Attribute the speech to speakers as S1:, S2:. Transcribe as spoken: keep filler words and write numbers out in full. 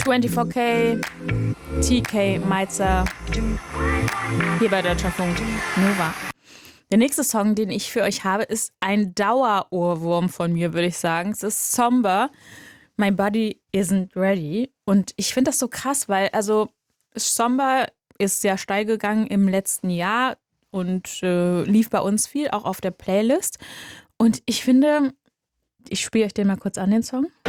S1: vierundzwanzig K, T K, Meizer, hier bei Deutschlandfunk Nova. Der nächste Song, den ich für euch habe, ist ein Dauerohrwurm von mir, würde ich sagen. Es ist Somber, My Body Isn't Ready. Und ich finde das so krass, weil also Somber ist sehr steil gegangen im letzten Jahr und äh, lief bei uns viel, auch auf der Playlist. Und ich finde, ich spiele euch den mal kurz an, den Song.